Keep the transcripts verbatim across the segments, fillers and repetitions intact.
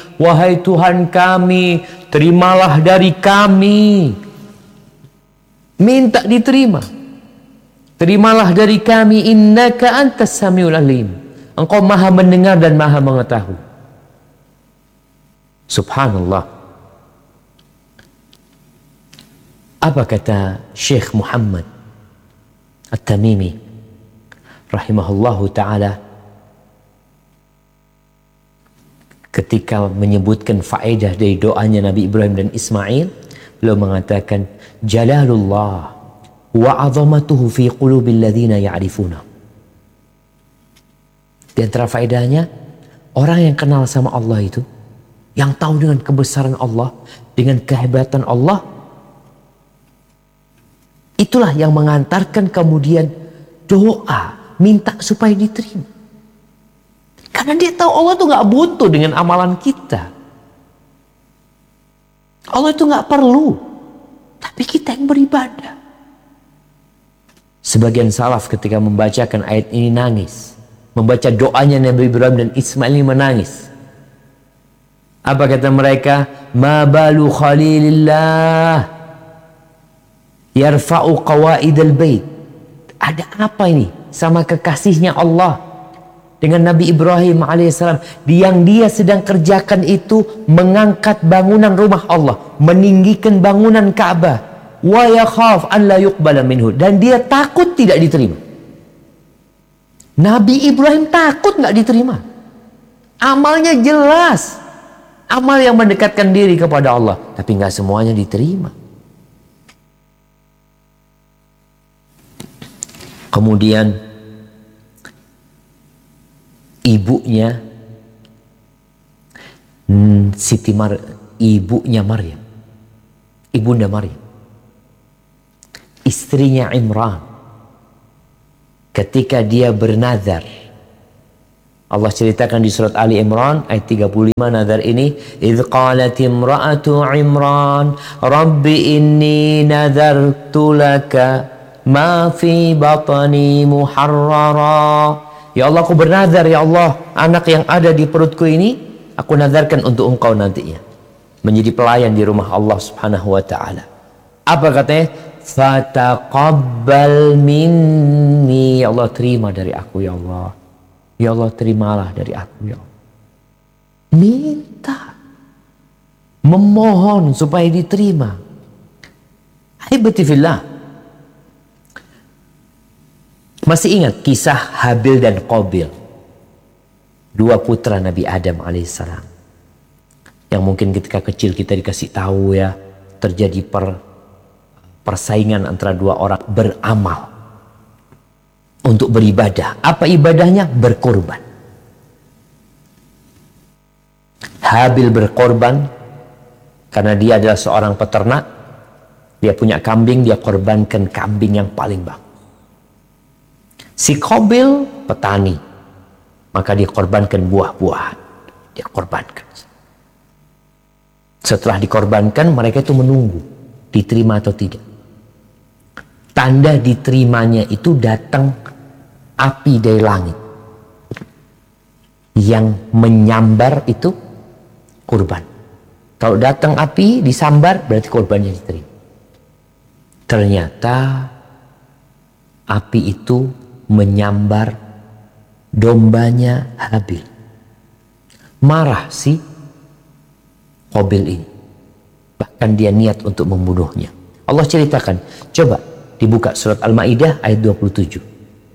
wahai Tuhan kami, terimalah dari kami. Minta diterima. Terimalah dari kami, innaka antas samiul alim. Engkau maha mendengar dan maha mengetahui. Subhanallah. Apa kata Syekh Muhammad At-Tamimi rahimahullahu ta'ala ketika menyebutkan faedah dari doanya Nabi Ibrahim dan Ismail? Beliau mengatakan, jalalullah wa azamatuhu fi qulubil ladzina ya'rifuna. Di antara faedahnya, orang yang kenal sama Allah itu, yang tahu dengan kebesaran Allah, dengan kehebatan Allah, itulah yang mengantarkan kemudian doa, minta supaya diterima. Karena dia tahu Allah tuh gak butuh dengan amalan kita. Allah itu gak perlu. Tapi kita yang beribadah. Sebagian salaf ketika membacakan ayat ini nangis. Membaca doanya Nabi Ibrahim dan Ismail ini menangis. Apa kata mereka? Ma balu khalilillah yarfa'u qawaidal bait. Ada apa ini sama kekasihnya Allah dengan Nabi Ibrahim alaihissalam, yang dia sedang kerjakan itu mengangkat bangunan rumah Allah, meninggikan bangunan Ka'bah, wa yakhaf an la yuqbala minhu, dan dia takut tidak diterima. Nabi Ibrahim takut nggak diterima. Amalnya jelas, amal yang mendekatkan diri kepada Allah, tapi nggak semuanya diterima. Kemudian ibunya Siti Mar ibunya Maryam, ibunda Maryam, istrinya Imran, ketika dia bernazar, Allah ceritakan di surat Ali Imran ayat tiga puluh lima nazar ini, idz qalat imra'atu Imran rabbi inni nazartu laka ma fi batni muharrara. Ya Allah, aku bernazar, ya Allah, anak yang ada di perutku ini aku nazarkan untuk engkau nantinya menjadi pelayan di rumah Allah subhanahu wa ta'ala. Apa katanya? Fataqabbal minni. Ya Allah, terima dari aku, ya Allah. Ya Allah, terimalah dari aku, ya Allah. Minta, memohon supaya diterima. Ahibati fillah, masih ingat kisah Habil dan Qabil, dua putra Nabi Adam alaihissalam, yang mungkin ketika kecil kita dikasih tahu ya, terjadi per, persaingan antara dua orang beramal untuk beribadah. Apa ibadahnya? Berkorban. Habil berkorban karena dia adalah seorang peternak. Dia punya kambing, dia korbankan kambing yang paling bagus. Si Qabil petani, maka dia korbankan buah-buahan. Dia korbankan. Setelah dikorbankan, mereka itu menunggu diterima atau tidak. Tanda diterimanya itu datang api dari langit yang menyambar itu kurban. Kalau datang api disambar, berarti kurbannya diterima. Ternyata api itu menyambar dombanya Habil. Marah si Qabil ini, bahkan dia niat untuk membunuhnya. Allah ceritakan, coba dibuka surat Al-Maidah ayat dua puluh tujuh.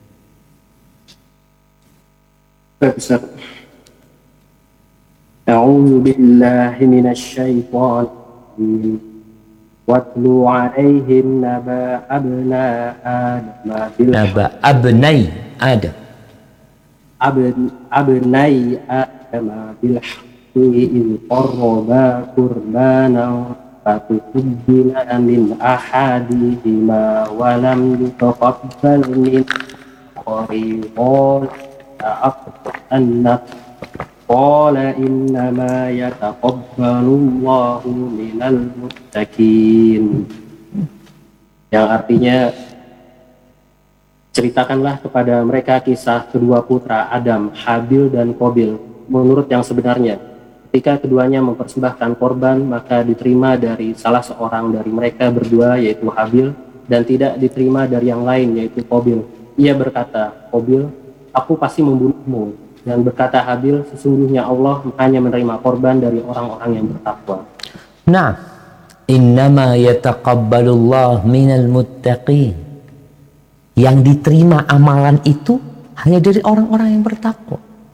A'udzu billahi minasy syaithanir rajim. Watlu 'alaihim naba abna Adam bil Naba abnai Adam. Abn abnai Adam bil haqqi in qarraba qurbanan fatuqbila min ahadihima wa lam yutaqabbal min qariqan ta'aqanna qala innama yataqabbalullahu minal muttaqin. Yang artinya, ceritakanlah kepada mereka kisah kedua putra Adam, Habil dan Qabil, menurut yang sebenarnya. Ketika keduanya mempersembahkan korban, maka diterima dari salah seorang dari mereka berdua, yaitu Habil, dan tidak diterima dari yang lain, yaitu Qabil. Ia berkata, Qabil, aku pasti membunuhmu. Dan berkata Habil, sesungguhnya Allah hanya menerima korban dari orang-orang yang bertakwa. Nah, innama yataqabbalullah minal muttaqin. Yang diterima amalan itu hanya dari orang-orang yang bertakwa.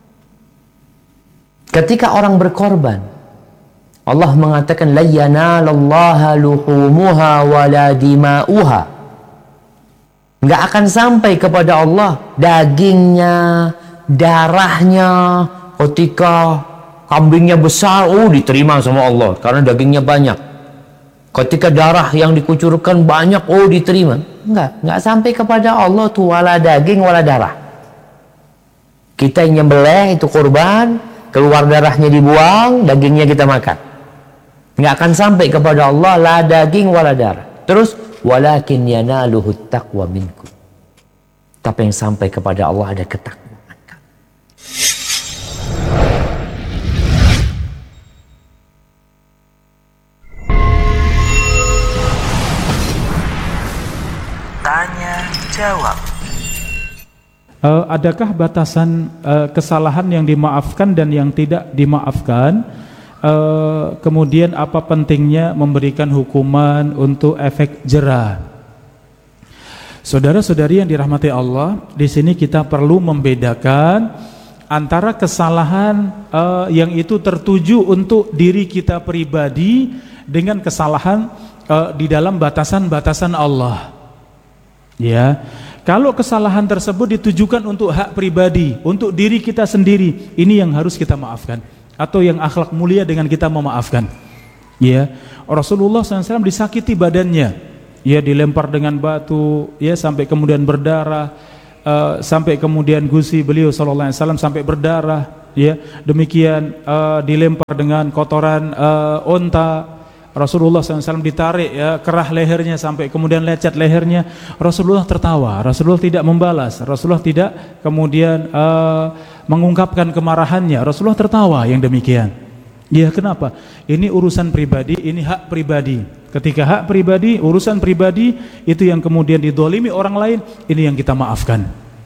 Ketika orang berkorban, Allah mengatakan la yanalallaha luhumuha wala dima'uha. Enggak akan sampai kepada Allah dagingnya, darahnya. Ketika kambingnya besar, oh diterima sama Allah karena dagingnya banyak. Ketika darah yang dikucurkan banyak, oh diterima. Enggak, enggak sampai kepada Allah tuh wala daging wala darah. Kita yang nyembelih itu kurban, keluar darahnya dibuang, dagingnya kita makan. Nggak akan sampai kepada Allah la daging wala darah. Terus walakin yanaluhu taqwa minkum. Tapi yang sampai kepada Allah ada ketakwaan. Tanya jawab. Uh, adakah batasan uh, kesalahan yang dimaafkan dan yang tidak dimaafkan? Uh, kemudian apa pentingnya memberikan hukuman untuk efek jera? Saudara-saudari yang dirahmati Allah, di sini kita perlu membedakan antara kesalahan uh, yang itu tertuju untuk diri kita pribadi dengan kesalahan uh, di dalam batasan-batasan Allah. Ya. Kalau kesalahan tersebut ditujukan untuk hak pribadi, untuk diri kita sendiri, ini yang harus kita maafkan. Atau yang akhlak mulia dengan kita memaafkan. Ya, Rasulullah shallallahu alaihi wasallam disakiti badannya, ya dilempar dengan batu, ya sampai kemudian berdarah, uh, sampai kemudian gusi beliau shallallahu alaihi wasallam sampai berdarah. Ya, demikian uh, dilempar dengan kotoran uh, onta. Rasulullah shallallahu alaihi wasallam ditarik ya kerah lehernya sampai kemudian lecet lehernya. Rasulullah tertawa, Rasulullah tidak membalas, Rasulullah tidak kemudian uh, mengungkapkan kemarahannya. Rasulullah tertawa yang demikian. Ya, kenapa? Ini urusan pribadi, ini hak pribadi. Ketika hak pribadi, urusan pribadi itu yang kemudian didolimi orang lain, ini yang kita maafkan.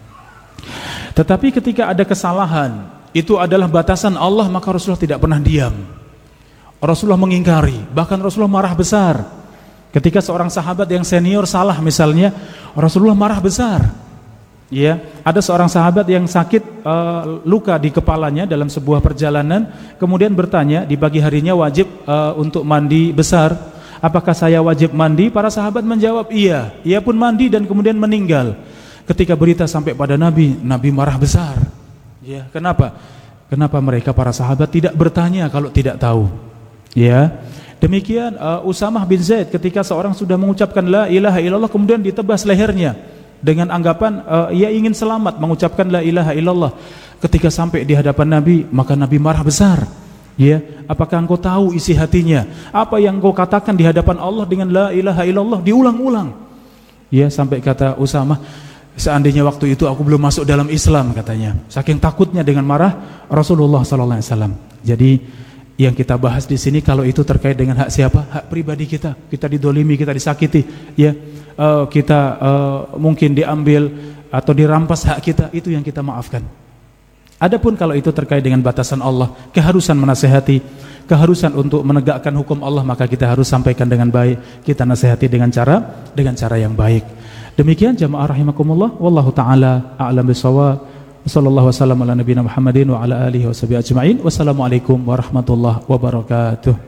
Tetapi ketika ada kesalahan, itu adalah batasan Allah, maka Rasulullah tidak pernah diam. Rasulullah mengingkari, bahkan Rasulullah marah besar. Ketika seorang sahabat yang senior salah misalnya, Rasulullah marah besar. Ya, ada seorang sahabat yang sakit uh, luka di kepalanya dalam sebuah perjalanan, kemudian bertanya, di pagi harinya wajib uh, untuk mandi besar. Apakah saya wajib mandi? Para sahabat menjawab, iya. Ia pun mandi dan kemudian meninggal. Ketika berita sampai pada Nabi, Nabi marah besar. Ya, kenapa? Kenapa mereka para sahabat tidak bertanya kalau tidak tahu? Ya, demikian uh, Usamah bin Zaid ketika seorang sudah mengucapkan la ilaha illallah kemudian ditebas lehernya dengan anggapan uh, ia ingin selamat mengucapkan la ilaha illallah. Ketika sampai di hadapan Nabi, maka Nabi marah besar. Ya, apakah engkau tahu isi hatinya? Apa yang engkau katakan di hadapan Allah dengan la ilaha illallah diulang-ulang. Ya, sampai kata Usamah, seandainya waktu itu aku belum masuk dalam Islam, katanya. Saking takutnya dengan marah Rasulullah sallallahu alaihi wasallam. Jadi yang kita bahas di sini kalau itu terkait dengan hak siapa? Hak pribadi kita. Kita didolimi, kita disakiti, ya. Uh, kita uh, mungkin diambil atau dirampas hak kita, itu yang kita maafkan. Adapun kalau itu terkait dengan batasan Allah, keharusan menasihati, keharusan untuk menegakkan hukum Allah, maka kita harus sampaikan dengan baik. Kita nasihati dengan cara dengan cara yang baik. Demikian jamaah rahimakumullah, wallahu taala a'lam bishawab. Sallallahu wasallam ala nabiyina Muhammadin wa ala alihi washabihi ajma'in. Wassalamualaikum warahmatullahi wabarakatuh.